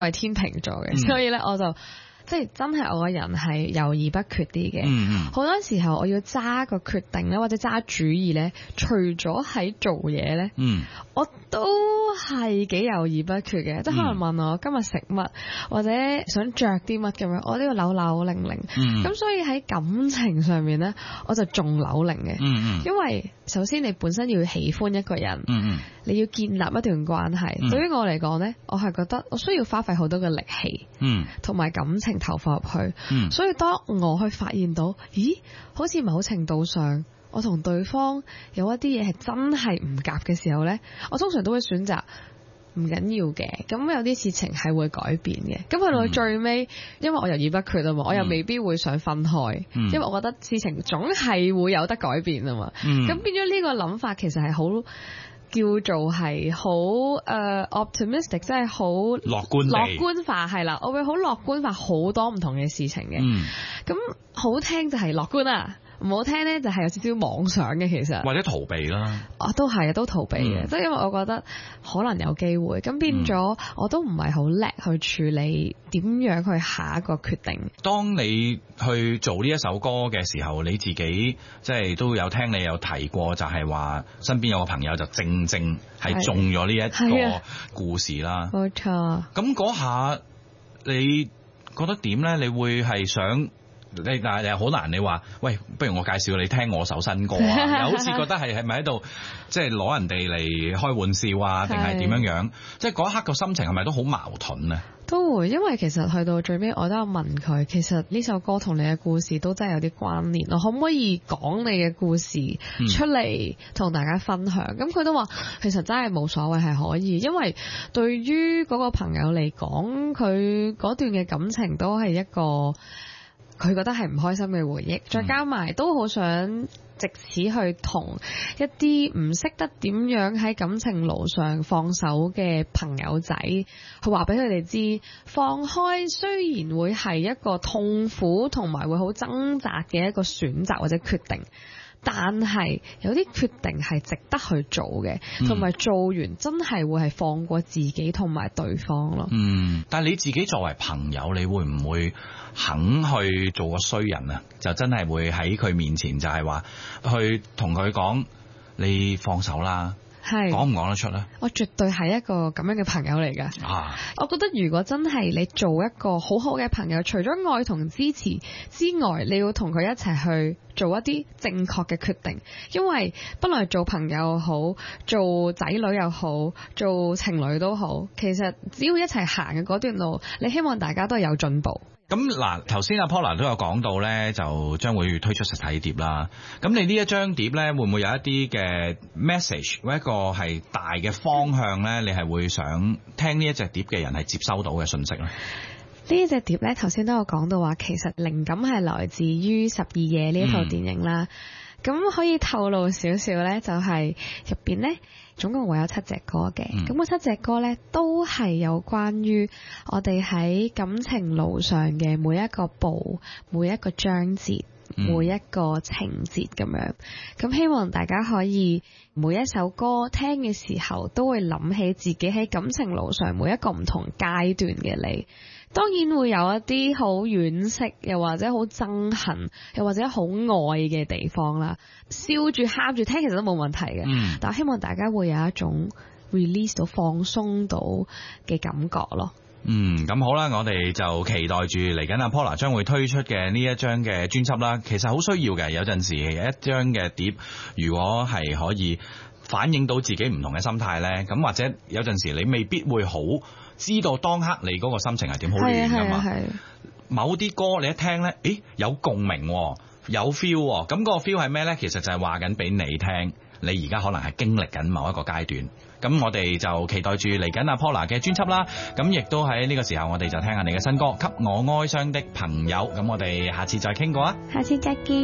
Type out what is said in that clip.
我係天秤座嘅，所以咧我就即係真係我個人係猶豫不決啲嘅。好多時候我要揸個決定咧，或者揸主意咧，除咗喺做嘢咧，我都係幾猶豫不決嘅。即係可能問我今日食乜，或者想着啲乜咁樣，我都要扭扭擰擰。咁所以喺感情上面咧，我就仲扭擰嘅。因為首先你本身要喜歡一個人，你要建立一段關係。對於我嚟講咧，我係覺得我需要花費好多嘅力氣，同埋感情投放入去。所以當我去發現到，咦，好似某程度上我同對方有一啲嘢係真係唔夾嘅時候呢，我通常都會選擇唔緊要嘅，咁有啲事情係會改變嘅。咁去到最尾，因為我猶豫不決啊嘛，我又未必會想分開，因為我覺得事情總係會有得改變啊嘛。咁變咗呢個諗法其實係好叫做係好optimistic， 即係好樂觀化，係啦，我會好樂觀化好多唔同嘅事情嘅。咁好聽就係樂觀啊，唔好聽咧就係有少少妄想嘅，其實或者逃避啦。都係都逃避嘅，即係因為我覺得可能有機會，咁變咗我都唔係好叻去處理點樣去下一個決定。當你去做呢一首歌嘅時候，你自己即係都有聽你有提過，就係話身邊有個朋友就正係中咗呢一個故事啦。冇錯。咁嗰下你覺得點咧？你會係想？但係好難，你話喂，不如我介紹你聽我首新歌啊，又好似覺得係咪喺度即係攞人哋嚟開玩笑啊，定係點樣樣？即係嗰一刻個心情係咪都好矛盾啊？都會，因為其實去到最尾我都有問佢，其實呢首歌同你嘅故事都真係有啲關聯，我可唔可以講你嘅故事出嚟同大家分享？咁佢都話其實真係冇所謂，係可以，因為對於嗰個朋友嚟講，佢嗰段嘅感情都係一個佢覺得係唔開心嘅回憶，再加埋都好想藉此去同一啲唔識得點樣喺感情路上放手嘅朋友仔，去話俾佢哋知，放開雖然會係一個痛苦同埋會好掙扎嘅一個選擇或者決定，但係有啲決定係值得去做嘅，同埋做完真係會係放過自己同埋對方咯。但係你自己作為朋友，你會唔會肯去做個衰人啊？就真係會喺佢面前就係話去同佢講你放手啦，講唔講得出呢？我絕對係一個咁樣嘅朋友嚟㗎。我覺得如果真係你做一個好好嘅朋友，除咗愛同支持之外，你要同佢一齊去做一啲正確嘅決定，因為不論做朋友又好，做仔女又好，做情侶都好，其實只要一齊行嘅嗰段路，你希望大家都係有進步。咁嗱，頭先阿 Paula 都有講到咧，就將會推出實體碟啦。咁你呢一張碟咧，會唔會有一啲嘅 message 或一個係大嘅方向咧？你係會想聽呢一隻碟嘅人係接收到嘅信息咧？呢隻碟咧，頭先都有講到話，其實靈感係來自於《12夜》呢一套電影啦。咁可以透露少少咧，就係入邊咧，總共會有7隻歌嘅。咁嗰7隻歌咧，都係有關於我哋喺感情路上嘅每一個步、每一個章節、每一個情節咁樣。咁希望大家可以每一首歌聽嘅時候，都會諗起自己喺感情路上每一個唔同階段嘅你。當然會有一啲好惋惜，又或者好憎恨，又或者好愛嘅地方啦。笑住喊住聽其實都冇問題嘅，但係希望大家會有一種 release 到放鬆到嘅感覺咯。咁好啦，我哋就期待住嚟緊阿 Paula 將會推出嘅呢一張嘅專輯啦。其實好需要嘅，有陣時一張嘅碟如果係可以反映到自己唔同嘅心態呢，咁或者有陣時你未必會好知道當刻你嗰個心情係點，好亂㗎嘛。某啲歌你一聽呢，有共鳴，有 feel， 咁嗰個 feel 係咩呢？其實就係話緊俾你聽，你而家可能係經歷緊某一個階段。咁我哋就期待住嚟緊阿 Paula 嘅專輯啦。咁亦都喺呢個時候，我哋就聽下你嘅新歌《給我哀傷的朋友》。咁我哋下次再傾過啊，下次再見。